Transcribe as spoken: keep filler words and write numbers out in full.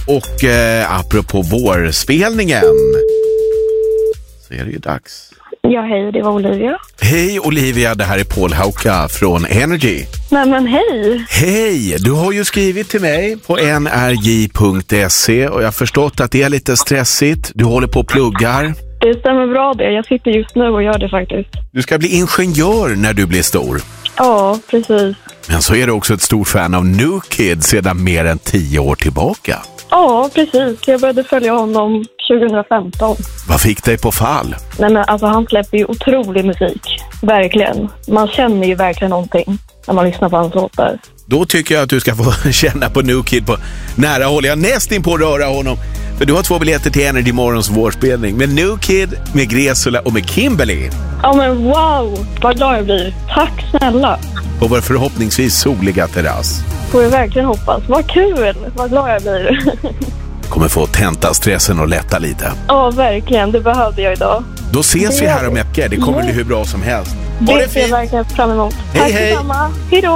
Och eh, apropå vårspelningen så är det ju dags. Ja, hej, det var Olivia. Hej Olivia, det här är Paul Hauka från Energy. Nej men hej. Hej, du har ju skrivit till mig på n r j punkt se och jag har förstått att det är lite stressigt. Du håller på och pluggar. Det stämmer bra det, jag sitter just nu och gör det faktiskt. Du ska bli ingenjör när du blir stor. Ja, precis. Men så är du också ett stort fan av New Kid sedan mer än tio år tillbaka. Ja, precis. Jag började följa honom tjugohundrafemton. Vad fick dig på fall? Nej men alltså han släpper ju otrolig musik. Verkligen. Man känner ju verkligen någonting när man lyssnar på hans låtar. Då tycker jag att du ska få känna på New Kid på nära håll. Jag nästan på att röra honom. För du har två biljetter till Energy Morgons vårspelning med New Kid, med Gresula och med Kimberly. Ja men wow, vad glad jag blir. Tack snälla. På vår förhoppningsvis soliga terrass. Får jag verkligen hoppas. Vad kul, vad glad jag blir. Kommer få tenta stressen och lätta lite. Ja verkligen, det behövde jag idag. Då ses det vi här om ett veckor. Det kommer ja. bli hur bra som helst. Det ser jag verkligen fram emot. Hej, Tack hej. detsamma. Hej då.